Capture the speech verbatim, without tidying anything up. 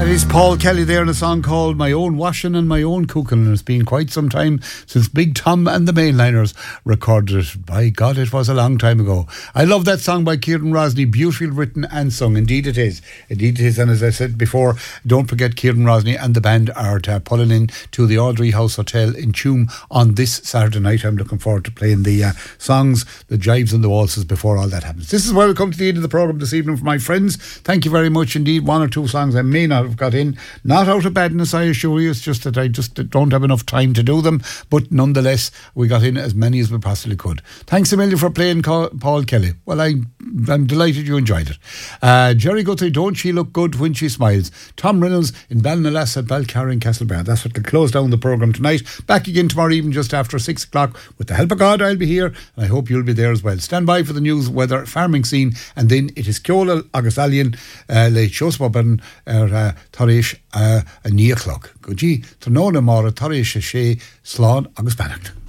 It's Paul Kelly there in a song called My Own Washing and My Own Cooking, and it's been quite some time since Big Tom and the Mainliners recorded it. By God, it was a long time ago. I love that song by Kieran Rosny, beautifully written and sung. Indeed it is. Indeed it is. And as I said before, don't forget Kieran Rosny and the band are uh, pulling in to the Audrey House Hotel in Tuam on this Saturday night. I'm looking forward to playing the uh, songs, the jives and the waltzes before all that happens. This is where we come to the end of the programme this evening for my friends. Thank you very much indeed. One or two songs I may not have got in, not out of badness, I assure you. It's just that I just don't have enough time to do them, but nonetheless we got in as many as we possibly could. Thanks a million for playing Paul Kelly. Well, I, I'm delighted you enjoyed it. uh, Jerry Guthrie, Don't She Look Good When She Smiles. Tom Reynolds in Ballinalassa, Balcarra and Castlebar. That's what will close down the programme tonight. Back again tomorrow evening just after six o'clock. With the help of God I'll be here, and I hope you'll be there as well. Stand by for the news, weather, farming scene, and then it is Ceola agus Alien uh, le Choswaban er uh, Tarish uh, a ní o'clock. Go gee, Ternona Mara Tarish a Shea Slán agus Bannacht.